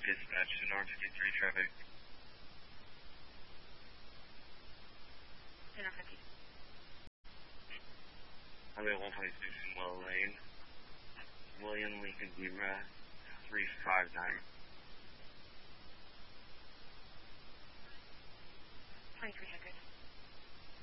Dispatch to North 53 traffic. Center 50. Highway 126 Well Lane. William Lincoln Zebra 359.